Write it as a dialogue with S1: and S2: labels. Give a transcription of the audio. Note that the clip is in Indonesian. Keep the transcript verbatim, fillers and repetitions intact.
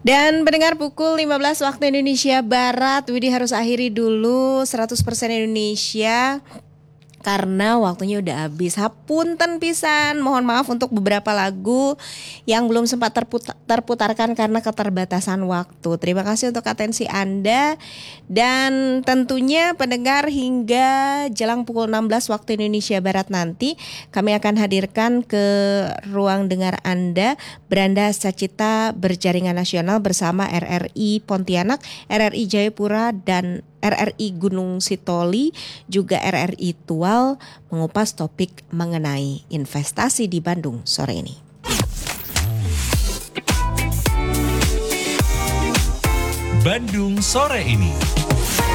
S1: Dan pendengar pukul lima belas waktu Indonesia Barat, Widi harus akhiri dulu seratus persen Indonesia karena waktunya udah habis. Hapunten pisan, mohon maaf untuk beberapa lagu yang belum sempat terputar, terputarkan karena keterbatasan waktu. Terima kasih untuk atensi Anda. Dan tentunya pendengar, hingga jelang pukul enam belas waktu Indonesia Barat nanti kami akan hadirkan ke ruang dengar Anda Beranda Sacita Berjaringan Nasional bersama R R I Pontianak, R R I Jayapura, dan R R I Gunung Sitoli, juga R R I Tual, mengupas topik mengenai investasi di Bandung sore ini.
S2: Bandung sore ini.